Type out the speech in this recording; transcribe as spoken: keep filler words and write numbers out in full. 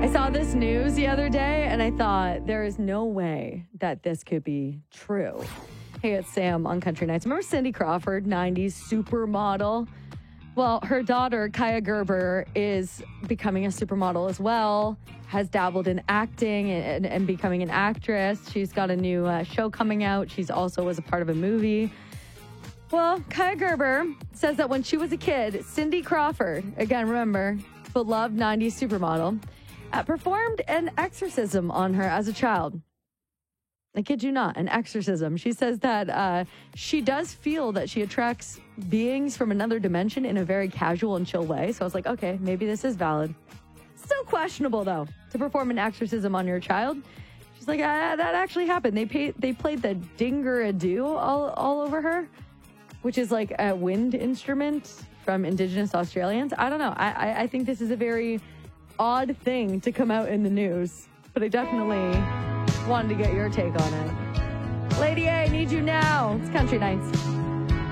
I saw this news the other day and I thought there is no way that this could be true. Hey, it's Sam on Country Nights. Remember Cindy Crawford, nineties supermodel? Well, her daughter, Kaya Gerber, is becoming a supermodel as well, has dabbled in acting and, and becoming an actress. She's got a new uh, show coming out. She's also was a part of a movie. Well, Kaya Gerber says that when she was a kid, Cindy Crawford, again, remember, beloved nineties supermodel, uh, performed an exorcism on her as a child. I kid you not, an exorcism. She says that uh, she does feel that she attracts beings from another dimension in a very casual and chill way. So I was like, okay, maybe this is valid. Still questionable, though, to perform an exorcism on your child. She's like, ah, that actually happened. They paid, they played the dingaradoo all, all over her, which is like a wind instrument from Indigenous Australians. I don't know. I, I, I think this is a very odd thing to come out in the news, but I definitely wanted to get your take on it. Lady A, need you now. It's Country Nights.